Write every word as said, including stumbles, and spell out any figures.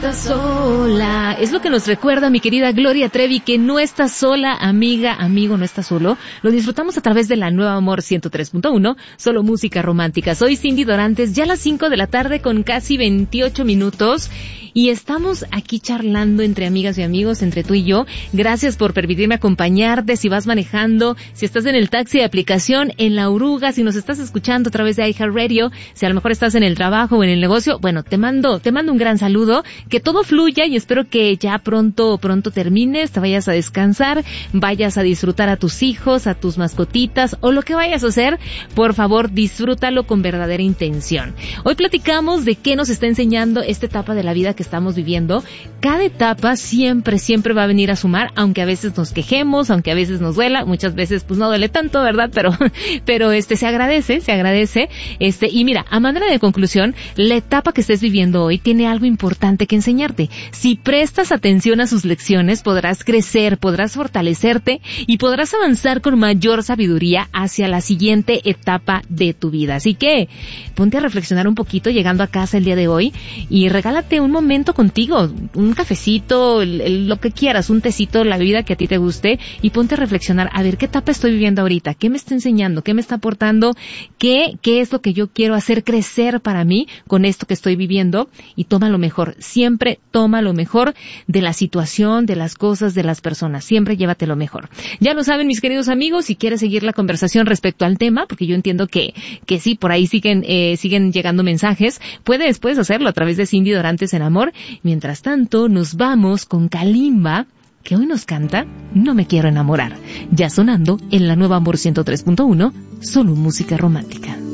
Estás sola. Es lo que nos recuerda mi querida Gloria Trevi, que no estás sola, amiga, amigo, no estás solo. Lo disfrutamos a través de la Nueva Amor ciento tres punto uno, solo música romántica. Soy Cindy Dorantes, ya a las cinco de la tarde con casi veintiocho minutos. Y estamos aquí charlando entre amigas y amigos, entre tú y yo. Gracias por permitirme acompañarte si vas manejando, si estás en el taxi de aplicación, en la oruga, si nos estás escuchando a través de iHeartRadio, si a lo mejor estás en el trabajo o en el negocio. Bueno, te mando, te mando un gran saludo, que todo fluya y espero que ya pronto, pronto termines, te vayas a descansar, vayas a disfrutar a tus hijos, a tus mascotitas o lo que vayas a hacer. Por favor, disfrútalo con verdadera intención. Hoy platicamos de qué nos está enseñando esta etapa de la vida que estamos viviendo. Cada etapa siempre, siempre va a venir a sumar, aunque a veces nos quejemos, aunque a veces nos duela, muchas veces pues no duele tanto, ¿verdad? Pero, pero este, se agradece, se agradece, este, y mira, a manera de conclusión, la etapa que estés viviendo hoy tiene algo importante que enseñarte. Si prestas atención a sus lecciones, podrás crecer, podrás fortalecerte y podrás avanzar con mayor sabiduría hacia la siguiente etapa de tu vida. Así que, ponte a reflexionar un poquito llegando a casa el día de hoy y regálate un momento contigo, un cafecito, el, el, lo que quieras, un tecito, la bebida que a ti te guste, y ponte a reflexionar, a ver, ¿qué etapa estoy viviendo ahorita? ¿Qué me está enseñando? ¿Qué me está aportando? ¿Qué, qué es lo que yo quiero hacer crecer para mí con esto que estoy viviendo? Y toma lo mejor, siempre toma lo mejor de la situación, de las cosas, de las personas, siempre llévate lo mejor. Ya lo saben, mis queridos amigos, si quieres seguir la conversación respecto al tema, porque yo entiendo que, que sí, por ahí siguen, eh, siguen llegando mensajes, puedes, puedes hacerlo a través de Cindy Dorantes en Amor. Mientras tanto, nos vamos con Kalimba, que hoy nos canta No me quiero enamorar, ya sonando en la Nueva Amor ciento tres punto uno, solo música romántica.